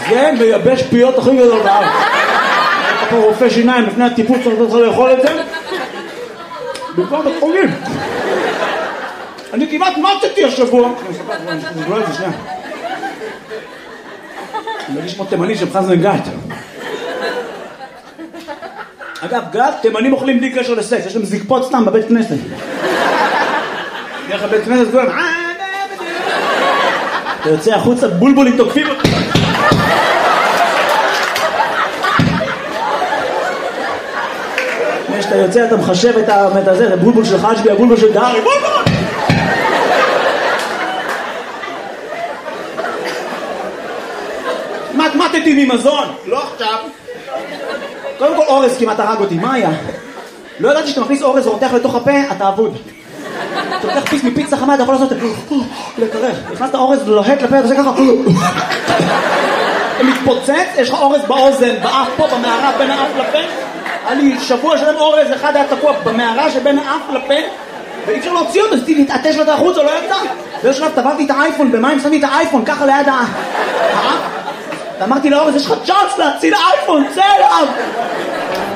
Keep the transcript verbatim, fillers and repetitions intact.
זה מייבש פיות הכי גדול בארץ. אתה פה רופא שיניים לפני הטיפוס, אתה צריך לאכול את זה? במקום בית חולים. אני כמעט מתתי השבוע. אני מספר, אני מספר את זה שנייה. אני מרגיש כמו תימני של חזן גת. אגב, גת, תימנים אוכלים בלי קשר לסקס, יש להם זקפות סתם בבית כנסת. דרך הבית כנסת כולם, אתה יוצא החוצה, בולבולים תוקפים אותי. כשאתה יוצא, אתה מחשב את הזה, זה בולבול של חג'בי, הבולבול של דארי, בולבול! מתמטתי ממזון, לא עכשיו. קודם כל אורז כמעט הרג אותי, מה היה? לא ידעתי שאתה מכניס אורז ורותח לתוך הפה, אתה אבוד. אתה לוקח פיס מפיצה חמה, אתה יכול לעשות את זה, לקרר. נכנסת אורז לוהט לפה, אתה עושה ככה. אתה מתפוצץ, יש לך אורז באוזן, באף פה, במערה, בין האף לפה. היה לי שבוע שלם אורז, אחד היה תקוע במערה שבין האף לפה, ואי אפשר להוציא אותו, אז להתעטש לו את החוץ, או לא ידע. באיזשהו שלב טבעתי את האייפון, במים שמתי את האייפון, ככה ליד האף. ואמרתי לאורז, יש לך צ'אנס להציל האייפון, צא אליו!